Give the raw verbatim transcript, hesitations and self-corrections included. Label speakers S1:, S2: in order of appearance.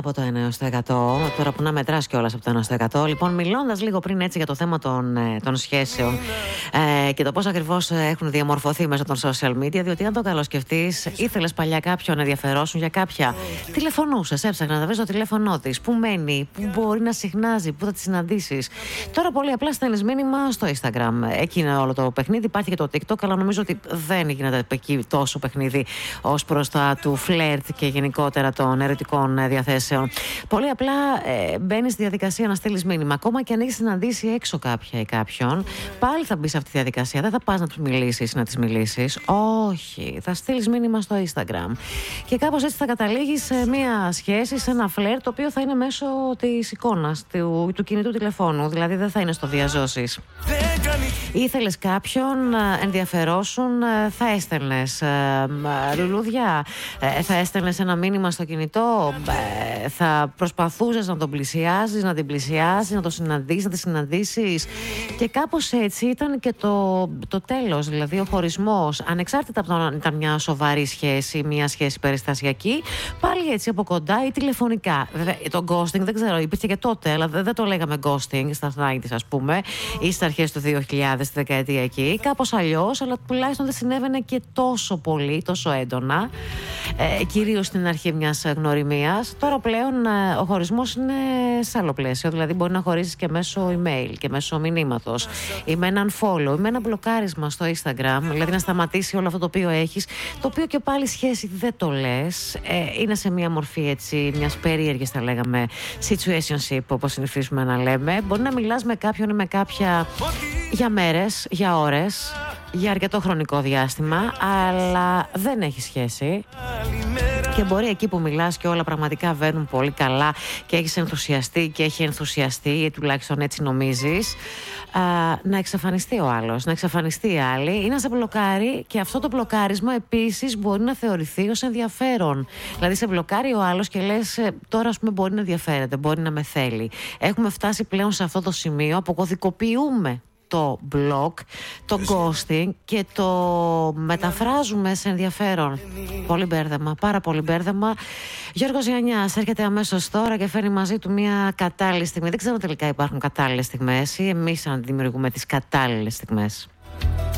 S1: από το ένα έως το εκατό. Τώρα που να μετράς κιόλας από το ένα στο εκατό. Λοιπόν, μιλώντας λίγο πριν έτσι για το θέμα των, των σχέσεων ε, και το πώς ακριβώς έχουν διαμορφωθεί μέσω των social media, διότι αν το καλοσκεφτείς, ήθελες παλιά κάποιον να ενδιαφερόσουν για κάποια. Τηλεφωνούσες, έψαχνες να βρεις το τηλέφωνό της, που μένει, που μπορεί να συχνάζει, που θα τη συναντήσεις. Τώρα πολύ απλά στέλνεις μήνυμα στο Instagram. Εκεί είναι όλο το παιχνίδι. Υπάρχει και το TikTok, αλλά νομίζω ότι δεν γίνεται εκεί τόσο παιχνίδι ως προς τα του φλερτ και γενικότερα των ερωτικών διαθέσεων. Πολύ απλά ε, μπαίνεις στη διαδικασία να στείλεις μήνυμα. Ακόμα και αν έχεις συναντήσει έξω κάποια ή κάποιον, πάλι θα μπεις σε αυτή τη διαδικασία. Δεν θα πας να τους μιλήσεις, να τις μιλήσεις. Όχι. Θα στείλεις μήνυμα στο Instagram. Και κάπως έτσι θα καταλήγεις σε μια σχέση, σε ένα φλερτ, το οποίο θα είναι μέσω της εικόνας, του, του κινητού τηλεφώνου. Δηλαδή δεν θα είναι στο διαζώσεις. Ήθελες κάποιον, ενδιαφερόσουν, θα έστελνες λουλούδια, θα έστελνες ένα μήνυμα στο κινητό, θα προσπαθούσες να τον πλησιάσεις, να την πλησιάσεις, να το συναντήσεις, να τη συναντήσεις. Και κάπως έτσι ήταν και το, το τέλος, δηλαδή ο χωρισμός. Ανεξάρτητα από το αν ήταν μια σοβαρή σχέση, μια σχέση περιστασιακή, πάλι έτσι από κοντά ή τηλεφωνικά. Βέβαια, το ghosting δεν ξέρω, υπήρχε και τότε, αλλά δεν το λέγαμε ghosting στα ενενήντα, ας πούμε, ή στις αρχές του δύο χιλιάδες, στη δεκαετία εκεί. Κάπως αλλιώς, αλλά τουλάχιστον δεν συνέβαινε και τόσο πολύ, τόσο έντονα, ε, κυρίως στην αρχή μιας γνωριμίας. Τώρα πλέον ε, ο χωρισμός είναι σε άλλο πλαίσιο, δηλαδή μπορεί να χωρίσεις και μέσω email και μέσω μηνύματος ή με έναν follow ή με ένα μπλοκάρισμα στο Instagram, δηλαδή να σταματήσει όλο αυτό το οποίο έχεις, το οποίο και πάλι σχέση δεν το λες, ε, είναι σε μια μορφή έτσι, μιας περίεργης θα λέγαμε situationship, όπως συνηθίζουμε να λέμε. Μπορεί να μιλάς με κάποιον ή με κάποια για μέρες, για ώρες, για αρκετό χρονικό διάστημα, αλλά δεν έχει σχέση. Και μπορεί εκεί που μιλάς και όλα πραγματικά βαίνουν πολύ καλά και έχεις ενθουσιαστεί και έχει ενθουσιαστεί, ή τουλάχιστον έτσι νομίζεις, α, να εξαφανιστεί ο άλλος, να εξαφανιστεί η άλλη ή να σε μπλοκάρει, και αυτό το μπλοκάρισμα επίσης μπορεί να θεωρηθεί ως ενδιαφέρον. Δηλαδή σε μπλοκάρει ο άλλος και λες τώρα ας πούμε μπορεί να ενδιαφέρεται, μπορεί να με θέλει. Έχουμε φτάσει πλέον σε αυτό το σημείο, αποκωδικοποιούμε το block, το ghosting και το μεταφράζουμε σε ενδιαφέρον. Πολύ μπέρδεμα, πάρα πολύ μπέρδεμα. Γιώργος Γιαννιάς έρχεται αμέσως τώρα και φέρνει μαζί του μια κατάλληλη στιγμή. Δεν ξέρω τελικά υπάρχουν κατάλληλες στιγμές ή εμείς αν δημιουργούμε τις κατάλληλες στιγμές.